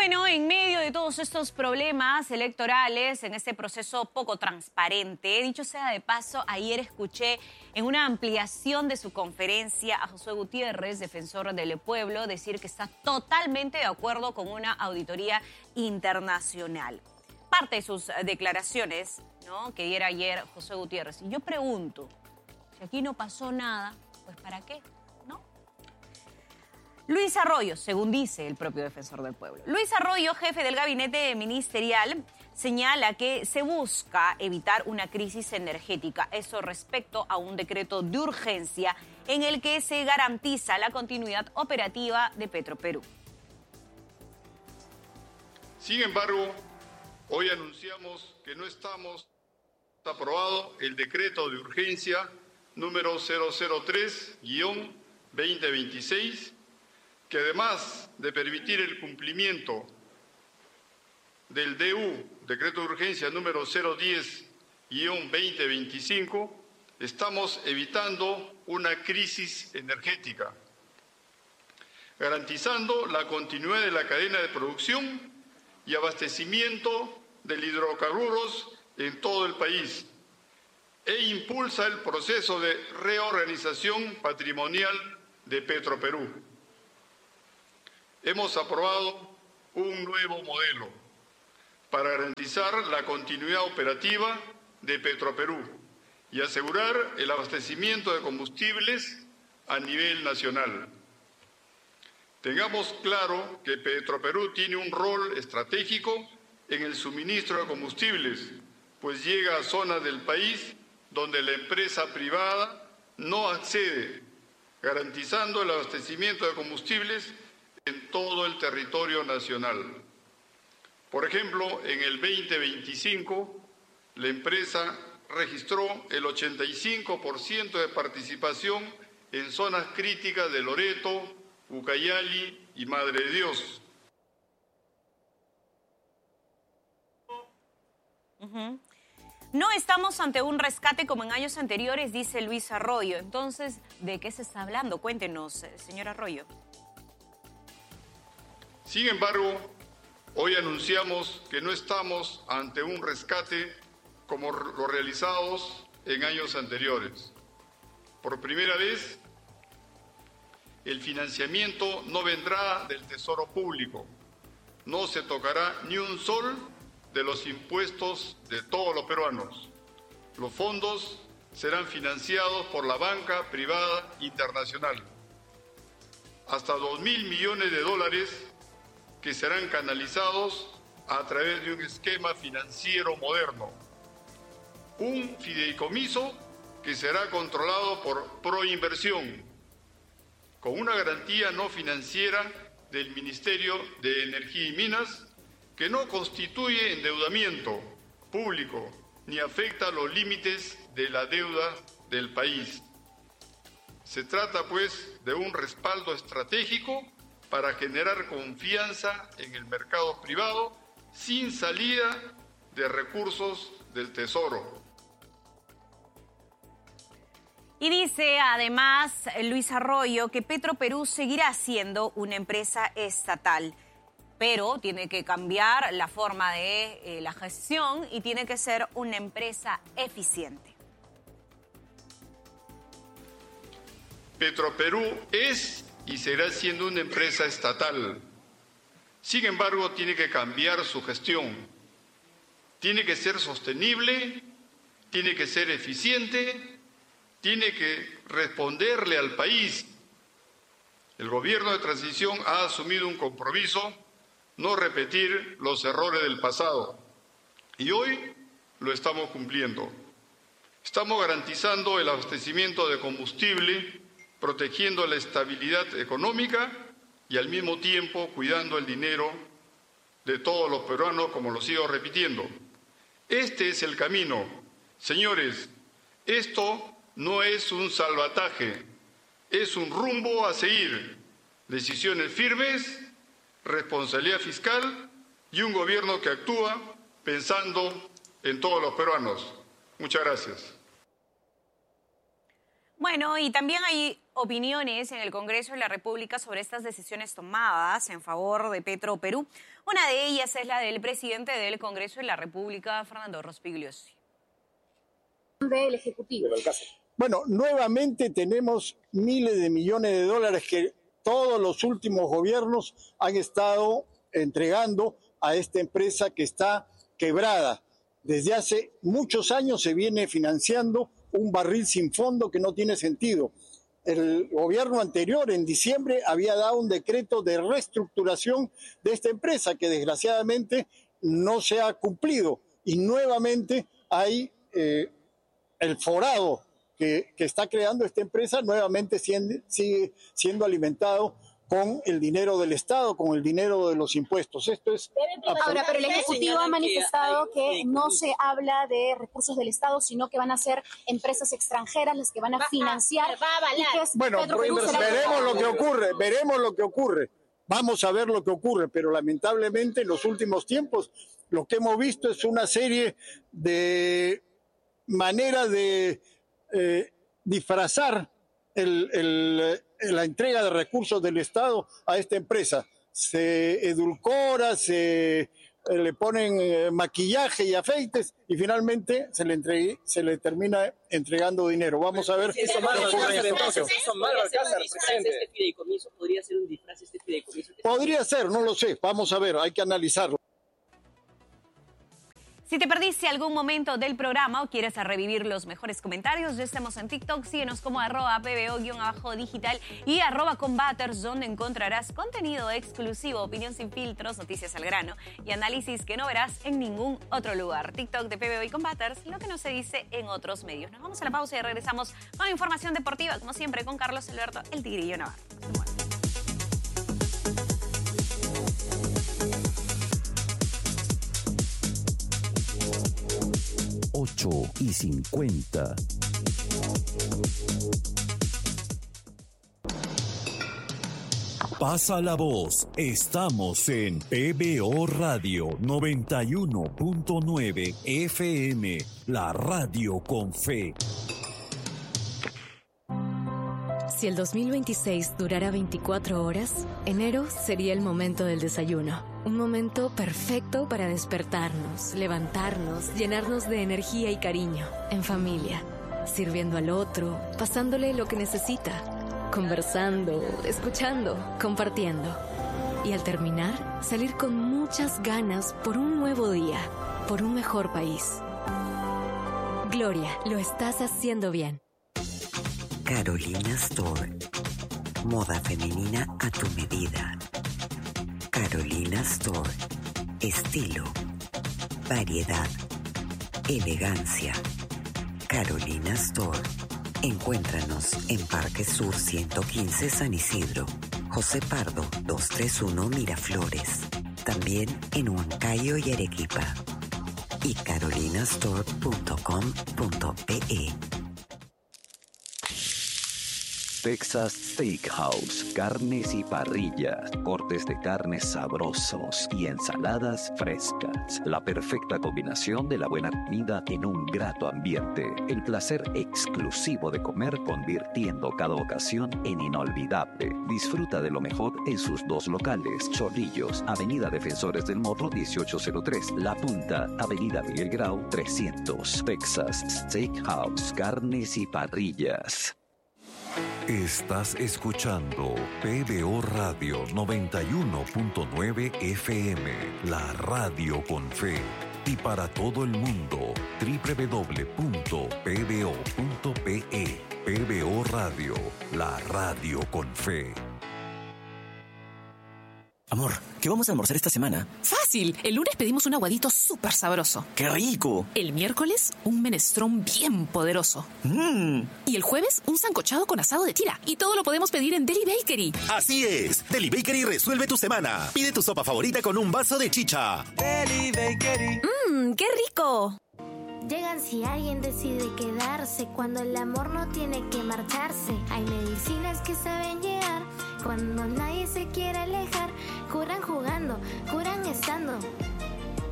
Bueno, en medio de todos estos problemas electorales, en este proceso poco transparente, dicho sea de paso, ayer escuché en una ampliación de su conferencia a Josué Gutiérrez, defensor del pueblo, decir que está totalmente de acuerdo con una auditoría internacional. Parte de sus declaraciones, ¿no?, que diera ayer Josué Gutiérrez. Y yo pregunto, si aquí no pasó nada, pues ¿para qué? Luis Arroyo, según dice el propio defensor del pueblo. Luis Arroyo, jefe del gabinete ministerial, señala que se busca evitar una crisis energética. Eso respecto a un decreto de urgencia en el que se garantiza la continuidad operativa de Petroperú. Sin embargo, hoy anunciamos que no estamos aprobado el decreto de urgencia número 003-2026, que además de permitir el cumplimiento del decreto de urgencia número 010-2025, estamos evitando una crisis energética, garantizando la continuidad de la cadena de producción y abastecimiento de hidrocarburos en todo el país, e impulsa el proceso de reorganización patrimonial de Petroperú. Hemos aprobado un nuevo modelo para garantizar la continuidad operativa de Petroperú y asegurar el abastecimiento de combustibles a nivel nacional. Tengamos claro que Petroperú tiene un rol estratégico en el suministro de combustibles, pues llega a zonas del país donde la empresa privada no accede, garantizando el abastecimiento de combustibles en todo el territorio nacional. Por ejemplo, en el 2025, la empresa registró el 85% de participación en zonas críticas de Loreto, Ucayali y Madre de Dios. No estamos ante un rescate como en años anteriores, dice Luis Arroyo. Entonces, ¿de qué se está hablando? Cuéntenos, señor Arroyo. Sin embargo, hoy anunciamos que no estamos ante un rescate como los realizados en años anteriores. Por primera vez, el financiamiento no vendrá del Tesoro Público. No se tocará ni un sol de los impuestos de todos los peruanos. Los fondos serán financiados por la banca privada internacional. Hasta $2.000 millones que serán canalizados a través de un esquema financiero moderno. Un fideicomiso que será controlado por Proinversión, con una garantía no financiera del Ministerio de Energía y Minas, que no constituye endeudamiento público ni afecta los límites de la deuda del país. Se trata, pues, de un respaldo estratégico para generar confianza en el mercado privado sin salida de recursos del Tesoro. Y dice además Luis Arroyo que Petroperú seguirá siendo una empresa estatal, pero tiene que cambiar la forma de la gestión y tiene que ser una empresa eficiente. Petroperú es y seguirá siendo una empresa estatal. Sin embargo, tiene que cambiar su gestión. Tiene que ser sostenible, tiene que ser eficiente, tiene que responderle al país. El gobierno de transición ha asumido un compromiso, no repetir los errores del pasado. Y hoy lo estamos cumpliendo. Estamos garantizando el abastecimiento de combustible, protegiendo la estabilidad económica y al mismo tiempo cuidando el dinero de todos los peruanos, como lo sigo repitiendo. Este es el camino. Señores, esto no es un salvataje, es un rumbo a seguir. Decisiones firmes, responsabilidad fiscal y un gobierno que actúa pensando en todos los peruanos. Muchas gracias. Bueno, y también hay opiniones en el Congreso de la República sobre estas decisiones tomadas en favor de Petroperú. Una de ellas es la del presidente del Congreso de la República, Fernando Rospigliosi. Del Ejecutivo. Bueno, nuevamente tenemos miles de millones de dólares que todos los últimos gobiernos han estado entregando a esta empresa que está quebrada. Desde hace muchos años se viene financiando un barril sin fondo que no tiene sentido. El gobierno anterior, en diciembre, había dado un decreto de reestructuración de esta empresa que desgraciadamente no se ha cumplido. Y nuevamente hay el forado que está creando esta empresa, nuevamente sigue siendo alimentado con el dinero del Estado, con el dinero de los impuestos. Esto es... Ahora, pero el Ejecutivo ha manifestado que no se habla de recursos del Estado, sino que van a ser empresas extranjeras las que van a financiar. Bueno, veremos lo que ocurre. Vamos a ver lo que ocurre, pero lamentablemente en los últimos tiempos lo que hemos visto es una serie de maneras de disfrazar la entrega de recursos del Estado a esta empresa. Se edulcora, se le ponen maquillaje y afeites y finalmente se le termina entregando dinero. Vamos a ver qué ocurre en este caso. ¿Podría ser un disfraz este fideicomiso? Podría ser, no lo sé. Vamos a ver, hay que analizarlo. Si te perdiste algún momento del programa o quieres revivir los mejores comentarios, ya estamos en TikTok. Síguenos como @pbo_digital y @combaters, donde encontrarás contenido exclusivo, opinión sin filtros, noticias al grano y análisis que no verás en ningún otro lugar. TikTok de PBO y Combaters, lo que no se dice en otros medios. Nos vamos a la pausa y regresamos con información deportiva, como siempre, con Carlos Alberto, el Tigrillo Navarro. 8:50. Pasa la voz. Estamos en PBO Radio 91.9 FM, la radio con fe. Si el 2026 durara 24 horas, enero sería el momento del desayuno. Un momento perfecto para despertarnos, levantarnos, llenarnos de energía y cariño, en familia, sirviendo al otro, pasándole lo que necesita, conversando, escuchando, compartiendo. Y al terminar, salir con muchas ganas por un nuevo día, por un mejor país. Gloria, lo estás haciendo bien. Carolina Store. Moda femenina a tu medida. Carolina Store. Estilo, variedad, elegancia. Carolina Store. Encuéntranos en Parque Sur 115 San Isidro, José Pardo 231 Miraflores. También en Huancayo y Arequipa. Y carolinastore.com.pe. Texas Steakhouse, carnes y parrillas, cortes de carnes sabrosos y ensaladas frescas. La perfecta combinación de la buena comida en un grato ambiente. El placer exclusivo de comer, convirtiendo cada ocasión en inolvidable. Disfruta de lo mejor en sus dos locales: Chorrillos, Avenida Defensores del Morro 1803, La Punta, Avenida Miguel Grau 300. Texas Steakhouse, carnes y parrillas. Estás escuchando PBO Radio 91.9 FM, la radio con fe. Y para todo el mundo, www.pbo.pe. PBO Radio, la radio con fe. Amor, ¿qué vamos a almorzar esta semana? ¡Fácil! El lunes pedimos un aguadito súper sabroso. ¡Qué rico! El miércoles, un menestrón bien poderoso. Y el jueves, un sancochado con asado de tira. Y todo lo podemos pedir en Deli Bakery. ¡Así es! Deli Bakery resuelve tu semana. Pide tu sopa favorita con un vaso de chicha. Deli Bakery. ¡Qué rico! Llegan si alguien decide quedarse, cuando el amor no tiene que marcharse. Hay medicinas que saben llegar cuando nadie se quiere alejar. Curan jugando, curan estando.